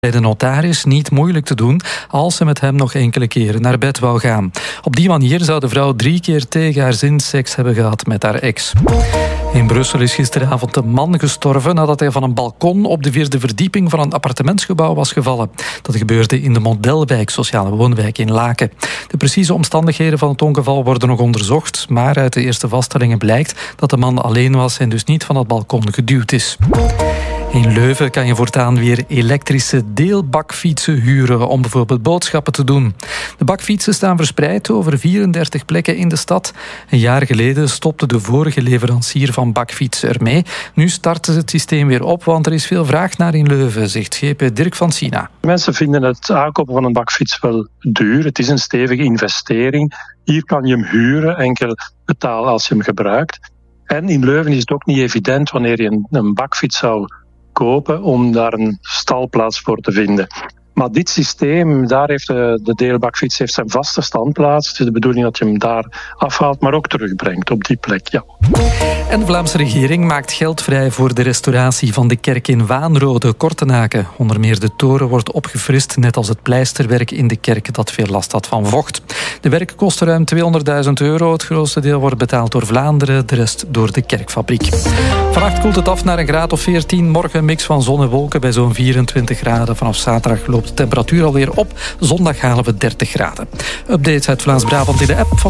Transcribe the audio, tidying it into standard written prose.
Bij de notaris niet moeilijk te doen als ze met hem nog enkele keren naar bed wou gaan. Op die manier zou de vrouw 3 keer tegen haar zin seks hebben gehad met haar ex. In Brussel is gisteravond een man gestorven nadat hij van een balkon op de 4e verdieping van een appartementsgebouw was gevallen. Dat gebeurde in de Modelwijk, sociale woonwijk in Laken. De precieze omstandigheden van het ongeval worden nog onderzocht, maar uit de eerste vaststellingen blijkt dat de man alleen was en dus niet van het balkon geduwd is. In Leuven kan je voortaan weer elektrische deelbakfietsen huren om bijvoorbeeld boodschappen te doen. De bakfietsen staan verspreid over 34 plekken in de stad. Een jaar geleden stopte de vorige leverancier van bakfietsen ermee. Nu starten ze het systeem weer op, want er is veel vraag naar in Leuven, zegt GP Dirk van Sina. Mensen vinden het aankopen van een bakfiets wel duur. Het is een stevige investering. Hier kan je hem huren, enkel betalen als je hem gebruikt. En in Leuven is het ook niet evident wanneer je een bakfiets zou kopen om daar een stalplaats voor te vinden. Maar dit systeem, daar heeft de deelbakfiets heeft zijn vaste standplaats. Het is de bedoeling dat je hem daar afhaalt, maar ook terugbrengt op die plek. Ja. En de Vlaamse regering maakt geld vrij voor de restauratie van de kerk in Waanrode, Kortenaken. Onder meer de toren wordt opgefrist, net als het pleisterwerk in de kerk dat veel last had van vocht. De werken kosten ruim €200.000. Het grootste deel wordt betaald door Vlaanderen, de rest door de kerkfabriek. Vannacht koelt het af naar een graad of 14. Morgen een mix van zon en wolken bij zo'n 24 graden. Vanaf zaterdag loopt de temperatuur alweer op. Zondag halen we 30 graden. Updates uit Vlaams-Brabant in de app van